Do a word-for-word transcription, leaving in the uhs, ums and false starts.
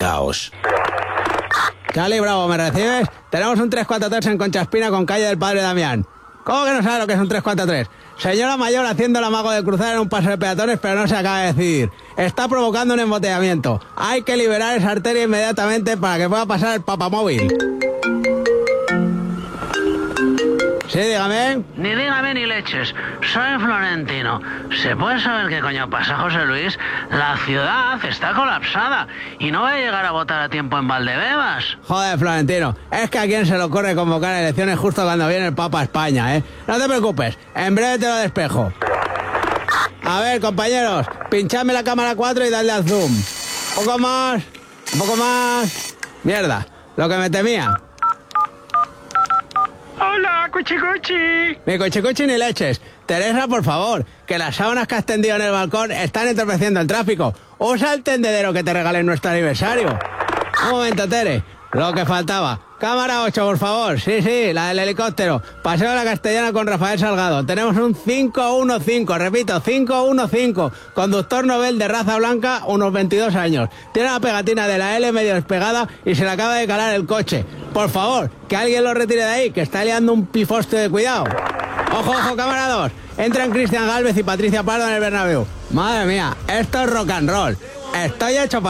caos. Charlie Bravo, ¿me recibes? Tenemos un tres cuatro tres en Concha Espina con calle del Padre Damián. ¿Cómo que no sabe lo que es un tres cuatro tres? Señora mayor haciendo el amago de cruzar en un paso de peatones, pero no se acaba de decidir. Está provocando un embotellamiento. Hay que liberar esa arteria inmediatamente para que pueda pasar el papamóvil. Sí, dígame. Ni dígame ni leches. Soy Florentino. ¿Se puede saber qué coño pasa, José Luis? La ciudad está colapsada y no va a llegar a votar a tiempo en Valdebebas. Joder, Florentino, es que a quién se le ocurre convocar elecciones justo cuando viene el Papa a España, ¿eh? No te preocupes, en breve te lo despejo. A ver, compañeros, pinchadme la cámara cuatro y dadle al zoom. Un poco más, un poco más. Mierda, lo que me temía. Hola, cuchicuchi. Ni cuchicuchi ni leches. Teresa, por favor, que las sábanas que has tendido en el balcón están entorpeciendo el tráfico. Usa el tendedero que te regalé en nuestro aniversario. Un momento, Tere. Lo que faltaba. Cámara ocho, por favor. Sí, sí, la del helicóptero. Paseo de la Castellana con Rafael Salgado. Tenemos un cinco uno cinco, repito, cinco uno cinco. Conductor Nobel de raza blanca, unos veintidós años. Tiene la pegatina de la L medio despegada y se le acaba de calar el coche. Por favor, que alguien lo retire de ahí, que está liando un pifoste de cuidado. Ojo, ojo, cámara dos. Entran Cristian Gálvez y Patricia Pardo en el Bernabéu. Madre mía, esto es rock and roll. Estoy hecho para...